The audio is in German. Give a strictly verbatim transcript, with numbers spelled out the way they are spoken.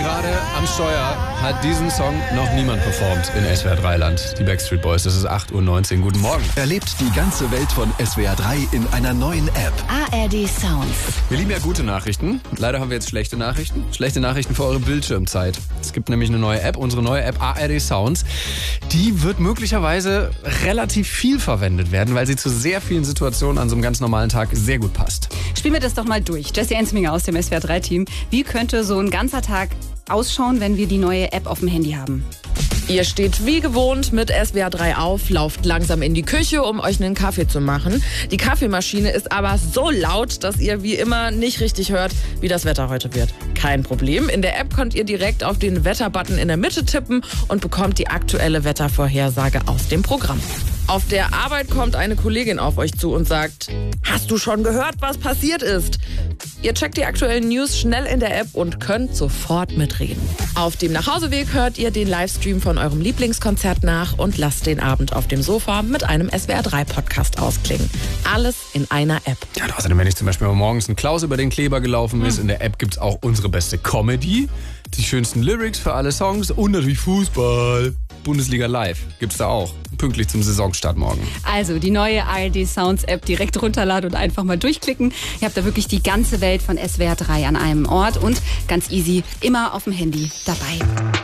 gerade am Steuer hat diesen Song noch niemand performt in S W R drei Land. Die Backstreet Boys, das ist acht Uhr neunzehn. Guten Morgen. Erlebt die ganze Welt von S W R drei in einer neuen App. A R D Sounds. Wir lieben ja gute Nachrichten. Leider haben wir jetzt schlechte Nachrichten. Schlechte Nachrichten für eure Bildschirmzeit. Es gibt nämlich eine neue App, unsere neue App A R D Sounds. Die wird möglicherweise relativ viel verwendet werden, weil sie zu sehr vielen Situationen an so einem ganz normalen Tag sehr gut passt. Spielen wir das doch mal durch. Jessie Ensminger aus dem S W R drei Team. Wie könnte so ein ganzer Tag ausschauen, wenn wir die neue App auf dem Handy haben? Ihr steht wie gewohnt mit S W R drei auf, lauft langsam in die Küche, um euch einen Kaffee zu machen. Die Kaffeemaschine ist aber so laut, dass ihr wie immer nicht richtig hört, wie das Wetter heute wird. Kein Problem. In der App könnt ihr direkt auf den Wetterbutton in der Mitte tippen und bekommt die aktuelle Wettervorhersage aus dem Programm. Auf der Arbeit kommt eine Kollegin auf euch zu und sagt: Hast du schon gehört, was passiert ist? Ihr checkt die aktuellen News schnell in der App und könnt sofort mitreden. Auf dem Nachhauseweg hört ihr den Livestream von eurem Lieblingskonzert nach und lasst den Abend auf dem Sofa mit einem S W R drei Podcast ausklingen. Alles in einer App. Ja, außerdem, wenn ich zum Beispiel mal morgens ein Klaus über den Kleber gelaufen ist, hm. in der App gibt's auch unsere beste Comedy, die schönsten Lyrics für alle Songs und natürlich Fußball. Bundesliga Live gibt's da auch, pünktlich zum Saisonstart morgen. Also die neue A R D Sounds App direkt runterladen und einfach mal durchklicken. Ihr habt da wirklich die ganze Welt von S W R drei an einem Ort und ganz easy immer auf dem Handy dabei.